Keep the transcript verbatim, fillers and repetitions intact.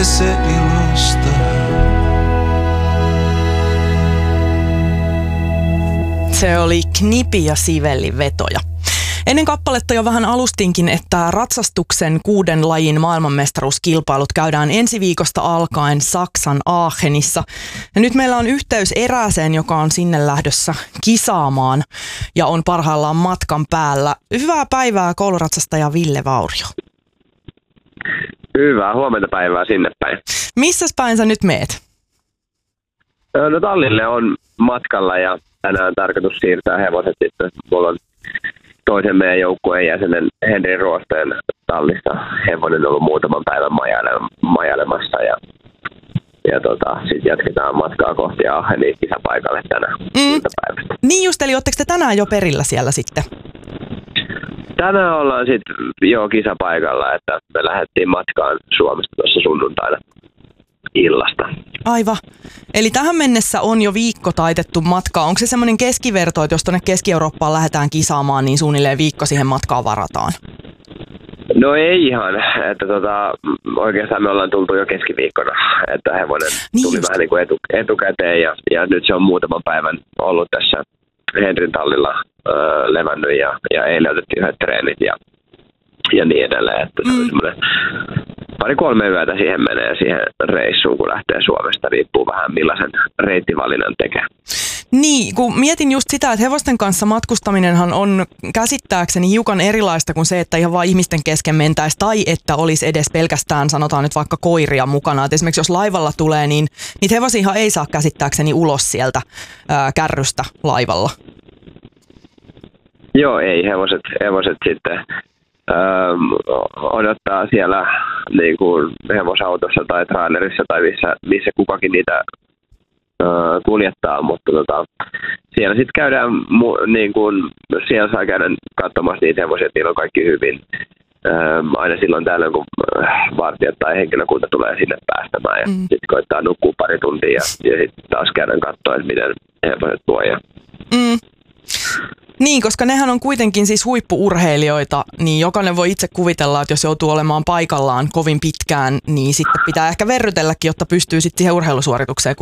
tekee se ilosta. Se oli Knipi ja Sibelin vetoja. Ennen kappaletta jo vähän alustinkin, että ratsastuksen kuuden lajin maailmanmestaruuskilpailut käydään ensi viikosta alkaen Saksan Aachenissa. Ja nyt meillä on yhteys erääseen, joka on sinne lähdössä kisaamaan ja on parhaillaan matkan päällä. Hyvää päivää kouluratsastaja Ville Vaurio. Hyvää huomenta päivää sinne päin. Missäs päin sä nyt meet? No Tallille on matkalla ja tänään on tarkoitus siirtää hevoset sitten. Mulla on toisen meidän joukkueen jäsenen Henri Ruosteen tallissa hevonen on ollut muutaman päivän majailemassa ja, ja tota, sitten jatketaan matkaa kohti Aachenia kisapaikalle tänään mm. Niin just, eli ootteko te tänään jo perillä siellä sitten? Tänään ollaan sitten jo kisapaikalla, että me lähdettiin matkaan Suomesta tuossa sunnuntaina illasta. Aivan. Eli tähän mennessä on jo viikko taitettu matkaa. Onko se semmoinen keskiverto, että jos tuonne Keski-Eurooppaan lähdetään kisaamaan, niin suunnilleen viikko siihen matkaan varataan? No ei ihan. Että tota, oikeastaan me ollaan tultu jo keskiviikkona, että hevonen niin tuli just vähän niin kuin etu, etukäteen ja, ja nyt se on muutaman päivän ollut tässä Henrin tallilla öö, levännyt ja, ja eilen otettiin yhdet treenit ja, ja niin edelleen. Että se mm. on semmoinen pari-kolme yötä siihen menee siihen reissuun, kun lähtee Suomesta. Riippuu vähän millaisen reittivalinnan tekee. Niin, kun mietin just sitä, että hevosten kanssa matkustaminenhan on käsittääkseni hiukan erilaista kuin se, että ihan vaan ihmisten kesken mentäisi tai että olisi edes pelkästään, sanotaan nyt vaikka koiria mukana. Et esimerkiksi jos laivalla tulee, niin niitä hevosiahan ei saa käsittääkseni ulos sieltä ää, kärrystä laivalla. Joo, ei. Hevoset, hevoset sitten Öö, odottaa siellä niin kuin hevosautossa tai trailerissa tai missä, missä kukakin niitä öö, kuljettaa, mutta tota, siellä sitten käydään, niin kuin, siellä saa käydä katsomassa niitä hevosia, että niillä on kaikki hyvin. Öö, aina silloin tällöin, kun vartijat tai henkilökunta tulee sinne päästämään ja mm. sitten koittaa nukkua pari tuntia ja, ja sitten taas käydään katsoa, että miten hevoset voi. Mm. Niin, koska nehän on kuitenkin siis huippu-urheilijoita, niin jokainen voi itse kuvitella, että jos joutuu olemaan paikallaan kovin pitkään, niin sitten pitää ehkä verrytelläkin, jotta pystyy sitten siihen urheilusuoritukseen